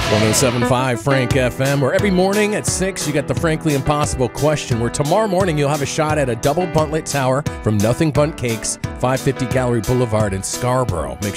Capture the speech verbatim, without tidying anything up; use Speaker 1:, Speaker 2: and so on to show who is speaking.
Speaker 1: one oh seven point five Frank F M, where every morning at six you got the Frankly Impossible question, where tomorrow morning you'll have a shot at a double buntlet tower from Nothing Bundt Cakes, five fifty Gallery Boulevard in Scarborough. Make